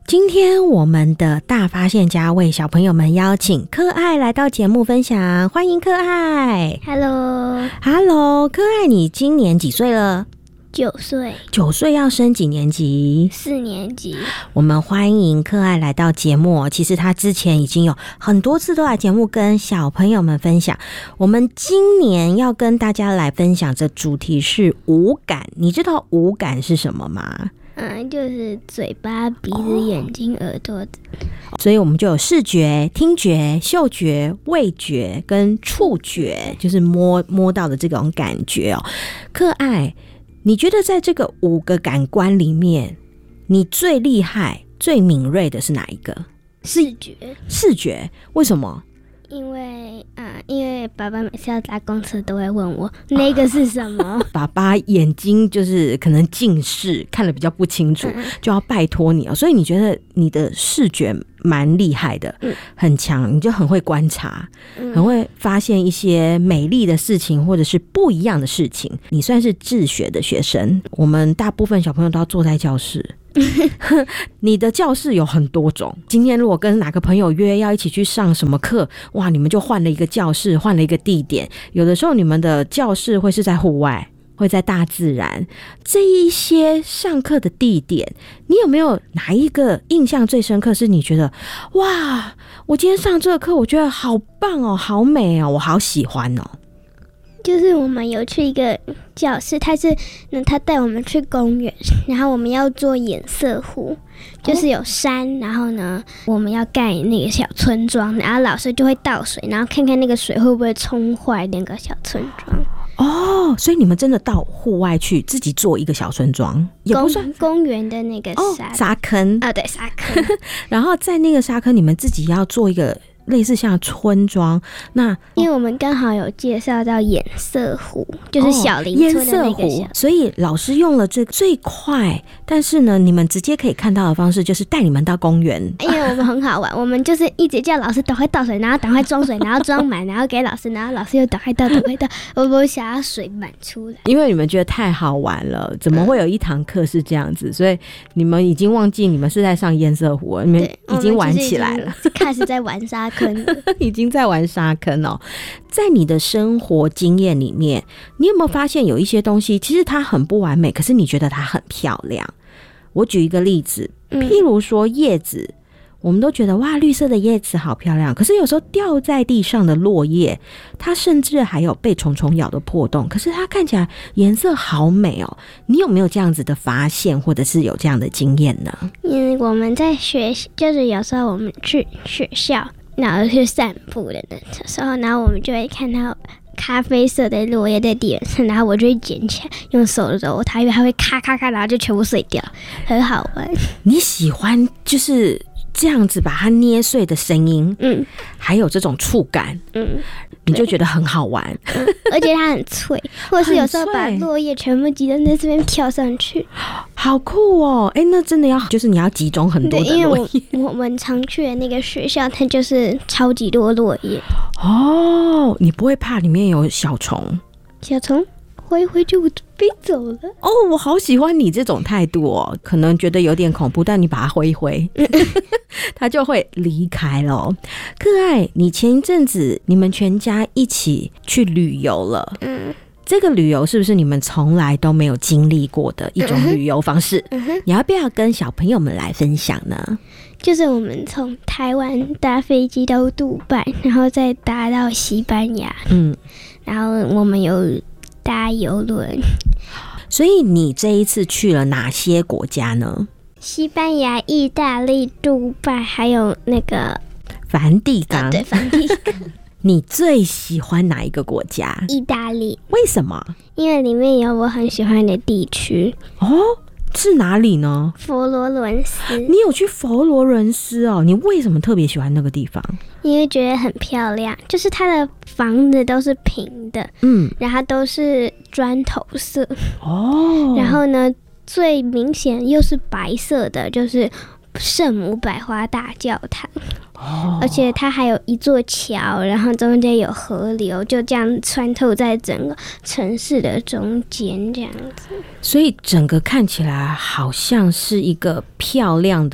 今天我们的大发现家为小朋友们邀请可爱来到节目分享，欢迎可爱。 Hello， 可爱，你今年几岁了 9岁。 9岁要升几年级 ？4年级。 我们欢迎可爱来到节目，其实他之前已经有很多次都来节目跟小朋友们分享。我们今年要跟大家来分享的主题是五感，你知道五感是什么吗？ 就是嘴巴、鼻子、眼睛、耳朵。 所以我们就有视觉、听觉、嗅觉、味觉跟触觉，就是摸到的这种感觉哦。可爱，你觉得在这个5个感官里面，你最厉害、最敏锐的是哪一个？ 视觉。 视觉，为什么？ 因为爸爸每次要搭公车都会问我那个是什么。 爸爸眼睛就是可能近视，看得比较不清楚，就要拜托你哦。所以你觉得你的视觉蛮厉害的，很强，你就很会观察，很会发现一些美丽的事情或者是不一样的事情。你算是自学的学生，我们大部分小朋友都要坐在教室。你的教室有很多种，今天如果跟哪个朋友约要一起去上什么课，哇，你们就换了一个教室，换了一个地点。有的时候你们的教室会是在户外，会在大自然。这一些上课的地点，你有没有哪一个印象最深刻，是你觉得哇，我今天上这个课我觉得好棒哦，好美哦，我好喜欢哦？ 就是我们有去一个教室，他带我们去公园，然后我们要做颜色壶，就是有山，然后呢我们要盖那个小村庄，然后老师就会倒水，然后看看那个水会不会冲坏那个小村庄。 哦，所以你们真的到户外去自己做一个小村庄，也不算公园的那个沙坑对，沙坑。 然后在那个沙坑，你们自己要做一个类似像村庄。那因为我们刚好有介绍到颜色湖，就是小林村的那个颜色湖，所以老师用了这个最快，但是呢你们直接可以看到的方式就是带你们到公园。 因为我们很好玩，我们就是一直叫老师赶快倒水，然后赶快装水，然后装满，然后给老师，然后老师又赶快倒，我想要水满出来。因为你们觉得太好玩了，怎么会有一堂课是这样子，所以你们已经忘记你们是在上颜色湖了，你们已经玩起来了， 开始在玩沙坑已经在玩沙坑哦。在你的生活经验里面，你有没有发现有一些东西其实它很不完美，可是你觉得它很漂亮？我举一个例子，譬如说叶子，我们都觉得哇，绿色的叶子好漂亮，可是有时候掉在地上的落叶，它甚至还有被虫虫咬的破洞，可是它看起来颜色好美哦。你有没有这样子的发现，或者是有这样的经验呢？ 因为我们在就是有时候我们去学校，然后去散步的时候，然后我们就会看到咖啡色的落叶在地板上，然后我就会捡起来用手揉它，因为它会咔咔咔，然后就全部碎掉，很好玩。你喜欢就是这样子把它捏碎的声音，还有这种触感，你就觉得很好玩， 而且它很脆，或是有时候把落叶全部集中在这边跳上去， 好酷哦！那真的就是你要集中很多的落叶。 因为我们常去的那个学校，它就是超级多落叶。 哦，你不会怕里面有小虫？ 小虫挥一挥就飞走了。 哦，我好喜欢你这种态度哦，可能觉得有点恐怖，但你把它挥一挥它就会离开了。可爱，你前一阵子你们全家一起去旅游了，这个旅游是不是你们从来都没有经历过的一种旅游方式？你要不要跟小朋友们来分享呢？ 就是我们从台湾搭飞机到杜拜，然后再搭到西班牙，然后我们有搭邮轮。 所以你这一次去了哪些国家呢？ 西班牙、意大利、杜拜，还有那个梵蒂冈。 对，梵蒂冈。 你最喜欢哪一个国家？ 意大利。 为什么？ 因为里面有我很喜欢的地区。 哦，是哪里呢？ 佛罗伦斯。 你有去佛罗伦斯哦？你为什么特别喜欢那个地方？ 因为觉得很漂亮，就是它的房子都是平的，然后都是砖头色哦。然后呢，最明显又是白色的，就是圣母百花大教堂。而且它还有一座桥，然后中间有河流，就这样穿透在整个城市的中间，这样子。 所以整个看起来好像是一个漂亮的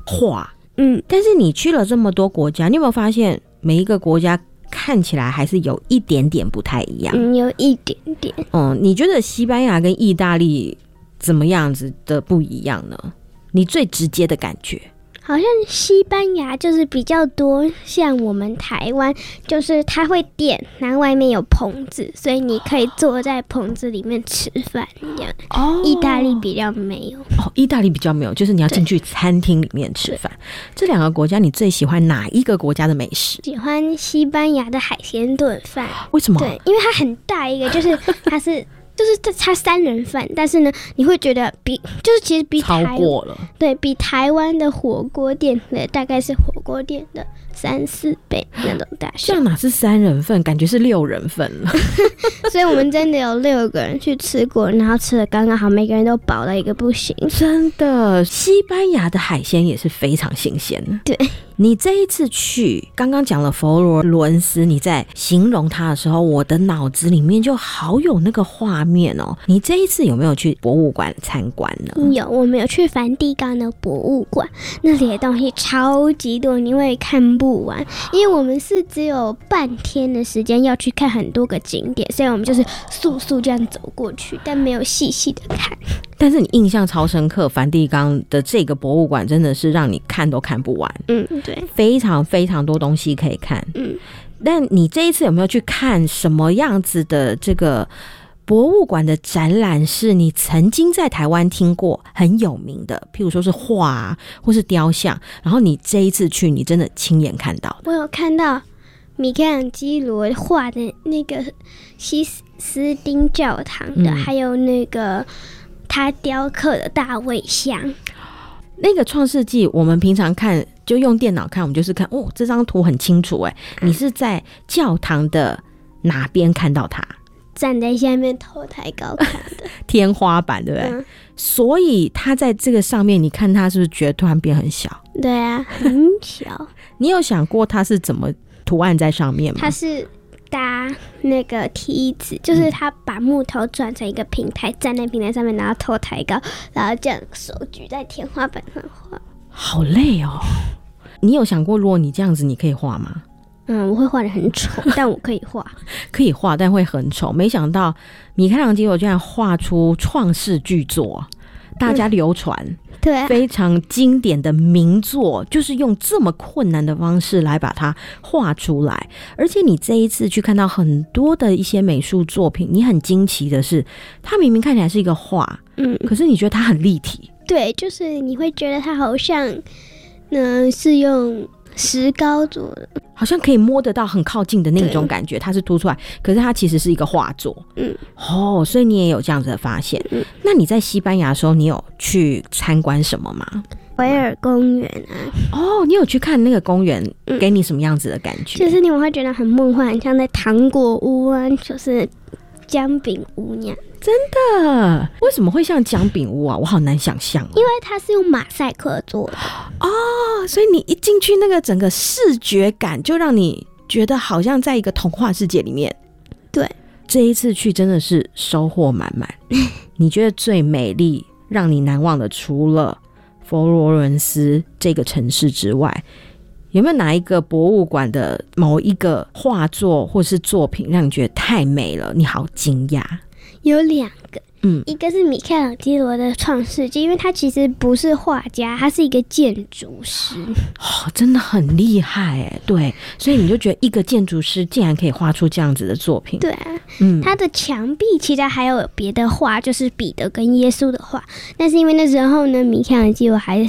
画。但是你去了这么多国家，你有没有发现每一个国家看起来还是有一点点不太一样？ 有一点点。 你觉得西班牙跟意大利怎么样子的不一样呢？你最直接的感觉？ 好像西班牙就是比较多像我们台湾，就是它会点，然后外面有棚子，所以你可以坐在棚子里面吃饭一样。意大利比较没有。 意大利比较没有，就是你要进去餐厅里面吃饭。这两个国家你最喜欢哪一个国家的美食？ 喜欢西班牙的海鲜炖饭。 为什么？ 对，因为它很大一个，就是它是就是它3人份，但是呢，你会觉得其实比超过了， 对比台湾的火锅店的大概是火锅店的3-4倍那种大小。 这样哪是3人份，感觉是6人份了。 所以我们真的有6个人去吃过，然后吃的刚刚好，每个人都饱到一个不行。 真的，西班牙的海鲜也是非常新鲜。 对。 你这一次去，刚刚讲了佛罗伦斯，你在形容它的时候，我的脑子里面就好有那个画面哦。你这一次有没有去博物馆参观呢？ 有，我们有去梵蒂冈的博物馆，那里的东西超级多，你会看不完。因为我们是只有半天的时间要去看很多个景点，所以我们就是速速这样走过去，但没有细细的看。 但是你印象超深刻，梵蒂冈的这个博物馆真的是让你看都看不完。 对， 非常非常多东西可以看。但你这一次有没有去看什么样子的这个博物馆的展览是你曾经在台湾听过很有名的，譬如说是画啊，或是雕像，然后你这一次去你真的亲眼看到的？ 我有看到米开朗基罗画的那个西斯丁教堂的，还有那个他雕刻的大卫像。 那个创世纪我们平常看就用电脑看，我们就是看这张图很清楚。你是在教堂的哪边看到它？ 站在下面头抬高看的。 天花板，对不对？所以它在这个上面，你看它是不是觉得突然变很小？ 对啊，很小。 你有想过它是怎么图案在上面吗？ 它是搭那个梯子，就是他把木头转成一个平台，站在平台上面，然后头抬高，然后这样手举在天花板上画。 好累哦！你有想过，如果你这样子，你可以画吗？ 我会画得很丑，但我可以画。 可以画，但会很丑。没想到米开朗基罗居然画出创世巨作，大家流传。 对， 非常经典的名作，就是用这么困难的方式来把它画出来。而且你这一次去看到很多的一些美术作品，你很惊奇的是，它明明看起来是一个画，可是你觉得它很立体。 对，就是你会觉得它好像是用石膏做的， 好像可以摸得到很靠近的那种感觉，它是凸出来，可是它其实是一个画作。所以你也有这样子的发现。那你在西班牙的时候，你有去参观什么吗？ 维尔公园啊。 你有去看那个公园，给你什么样子的感觉？ 就是你们会觉得很梦幻，很像在糖果屋啊，就是姜饼屋那样。 真的？为什么会像姜饼屋啊？我好难想象。 因为它是用马赛克做的。 所以你一进去，那个整个视觉感就让你觉得好像在一个童话世界里面。 对， 这一次去真的是收获满满。你觉得最美丽让你难忘的，除了佛罗伦斯这个城市之外，有没有哪一个博物馆的某一个画作或是作品让你觉得太美了，你好惊讶？ 有2个。一个是米开朗基罗的创世纪，因为他其实不是画家，他是一个建筑师。 真的很厉害耶。对，所以你就觉得一个建筑师竟然可以画出这样子的作品。 对啊。他的墙壁其实还有别的画，就是彼得跟耶稣的画，但是因为那时候呢，米开朗基罗还是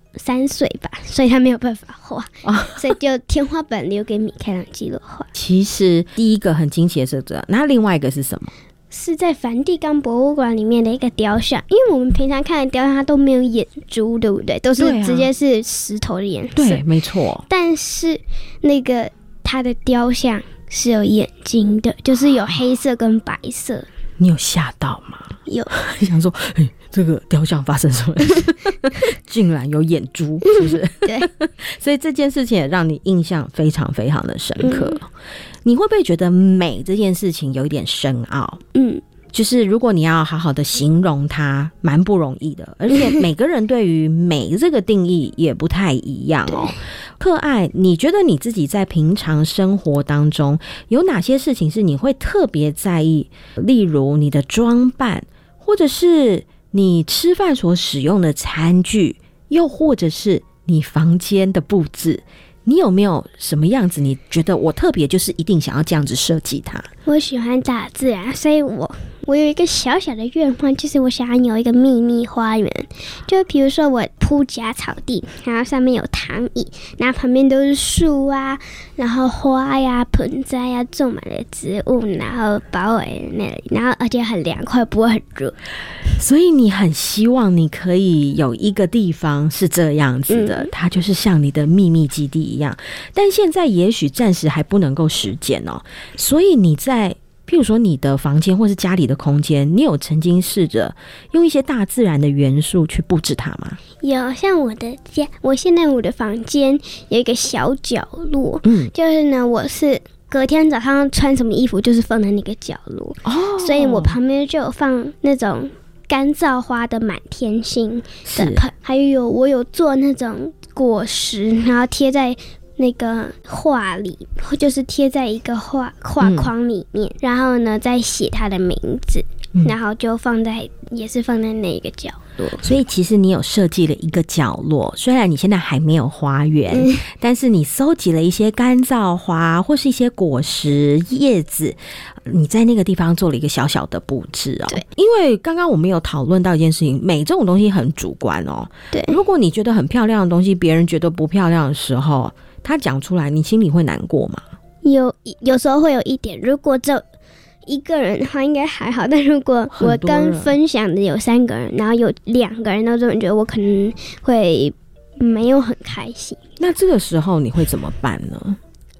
3岁吧，所以他没有办法画。所以就天花板留给米开朗基罗画。 其实第一个很惊奇的是这个，那另外一个是什么？ 是在梵蒂冈博物馆里面的一个雕像，因为我们平常看的雕像它都没有眼珠，对不对？都是直接是石头的颜色。 对，没错。 但是那个它的雕像是有眼睛的，就是有黑色跟白色。 你有吓到吗？ 有。 想说这个雕像发生什么事？竟然有眼珠，是不是？ 对。 所以这件事情也让你印象非常非常的深刻。你会不会觉得美这件事情有一点深奥？ 就是如果你要好好的形容它，蛮不容易的，而且每个人对于美这个定义也不太一样哦。克爱，你觉得你自己在平常生活当中有哪些事情是你会特别在意？例如你的装扮，或者是你吃饭所使用的餐具，又或者是你房间的布置，你有没有什么样子你觉得我特别就是一定想要这样子设计它？ 我喜欢大自然，所以我有一个小小的愿望，就是我想要有一个秘密花园。就比如说我铺假草地，然后上面有躺椅，然后旁边都是树啊，然后花呀、盆栽呀，种满了植物，然后包围那里，然后而且很凉快，不会很热。 所以你很希望你可以有一个地方是这样子的，它就是像你的秘密基地一样。但现在也许暂时还不能够实践哦。所以你在譬如说你的房间或是家里的空间，你有曾经试着用一些大自然的元素去布置它吗？ 有，像我的家，我现在我的房间有一个小角落，就是呢，我是隔天早上穿什么衣服，就是放在那个角落，所以我旁边就有放那种干燥花的满天星的盆，还有我有做那种果实，然后贴在那个画里，就是贴在一个画框里面，然后呢再写他的名字，然后就也是放在那个角落。 所以其实你有设计了一个角落，虽然你现在还没有花园，但是你搜集了一些干燥花或是一些果实叶子，你在那个地方做了一个小小的布置哦。 对， 因为刚刚我们有讨论到一件事情，美这种东西很主观哦。 对， 如果你觉得很漂亮的东西，别人觉得不漂亮的时候，他讲出来，你心里会难过吗？ 有时候会有一点，如果只有一个人的话应该还好，但如果我刚分享的有3个人，然后有2个人都这么觉得，我可能会没有很开心。 那这个时候你会怎么办呢？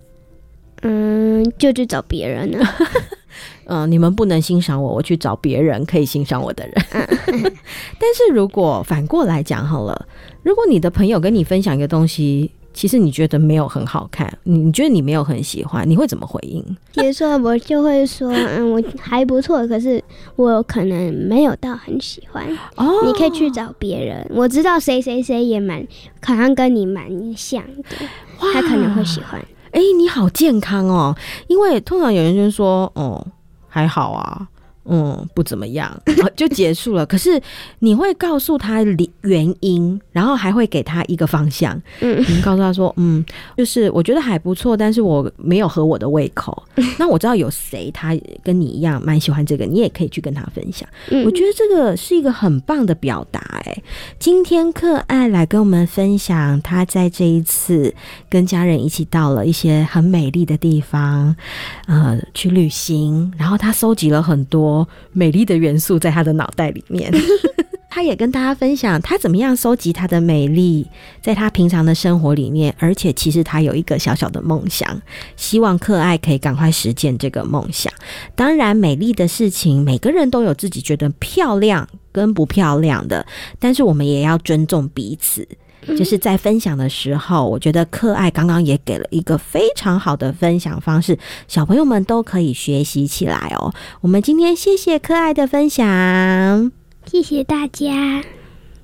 就去找别人了。 你们不能欣赏我，我去找别人可以欣赏我的人。但是如果反过来讲好了，如果你的朋友跟你分享一个东西，其实你觉得没有很好看，你觉得你没有很喜欢，你会怎么回应？ 比如说我就会说我还不错，可是我可能没有到很喜欢。你可以去找别人，我知道谁谁谁也好像跟你蛮像的，他可能会喜欢。 你好健康哦，因为通常有人就说还好啊，不怎么样，就结束了。可是你会告诉他原因，然后还会给他一个方向。你告诉他说，就是我觉得还不错，但是我没有合我的胃口。那我知道有谁他跟你一样蛮喜欢这个，你也可以去跟他分享。我觉得这个是一个很棒的表达。今天克爱来跟我们分享，他在这一次跟家人一起到了一些很美丽的地方，去旅行，然后他收集了很多美丽的元素在他的脑袋里面。他也跟大家分享他怎么样收集他的美丽在他平常的生活里面，而且其实他有一个小小的梦想，希望克爱可以赶快实践这个梦想。当然美丽的事情每个人都有自己觉得漂亮跟不漂亮的，但是我们也要尊重彼此。就是在分享的时候，我觉得克爱刚刚也给了一个非常好的分享方式，小朋友们都可以学习起来哦。我们今天谢谢克爱的分享， 谢谢大家。